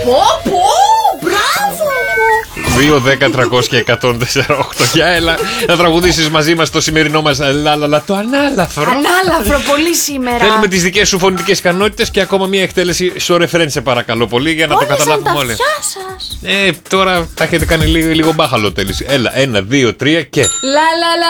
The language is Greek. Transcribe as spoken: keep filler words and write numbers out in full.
Πω πω, μπράβο μου. δύο, δέκα, τριακόσια, εκατόν τέσσερα, οκτώ. Για έλα να τραγουδήσεις μαζί μας το σημερινό μας λαλαλα, το ανάλαφρο. Ανάλαφρο πολύ σήμερα. Θέλουμε τις δικές σου φωνητικές ικανότητες και ακόμα μια εκτέλεση στο ρεφρέν, σε παρακαλώ πολύ, για να Όλες το καταλάβουμε σαν τα όλοι. αυτιά σας. Ε, τώρα τα έχετε κάνει λίγο, λίγο μπάχαλο τέλος. Έλα, ένα, δύο, τρία και. Λα λα λα